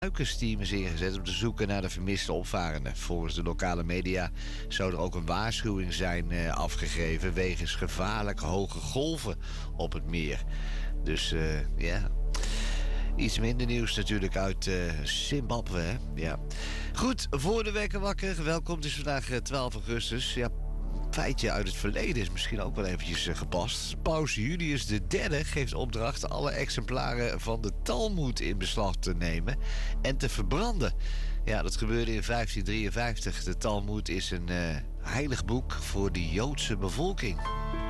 duikersteam is ingezet om te zoeken naar de vermiste opvarenden. Volgens de lokale media zou er ook een waarschuwing zijn afgegeven wegens gevaarlijk hoge golven op het meer. Dus ja... Iets minder nieuws natuurlijk uit Zimbabwe, hè? Ja. Goed, voor de wekker wakker. Welkom, het is vandaag 12 augustus. Ja, feitje uit het verleden is misschien ook wel eventjes gepast. Paus Julius III geeft opdracht alle exemplaren van de Talmoed in beslag te nemen en te verbranden. Ja, dat gebeurde in 1553. De Talmoed is een heilig boek voor de Joodse bevolking.